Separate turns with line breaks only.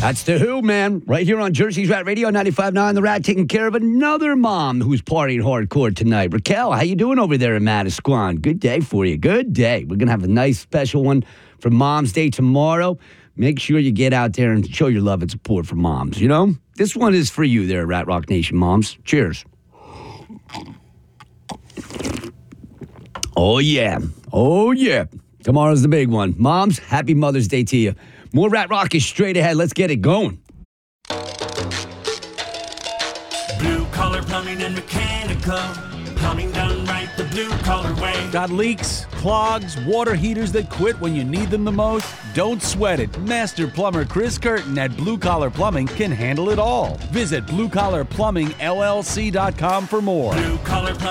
That's The Who, man. Right here on Jersey's Rat Radio, 95.9 The Rat, taking care of another mom who's partying hardcore tonight. Raquel, how you doing over there in Manasquan? Good day for you. Good day. We're going to have a nice special one for Mom's Day tomorrow. Make sure you get out there and show your love and support for moms, you know? This one is for you there, Rat Rock Nation moms. Cheers. Oh, yeah. Oh, yeah. Tomorrow's the big one. Moms, happy Mother's Day to you. More Rat Rock is straight ahead. Let's get it going.
Blue Collar Plumbing and Mechanical. Plumbing done right the blue collar way.
Got leaks, clogs, water heaters that quit when you need them the most? Don't sweat it. Master plumber Chris Curtin at Blue Collar Plumbing can handle it all. Visit bluecollarplumbingllc.com for more.
Blue Collar Plumbing.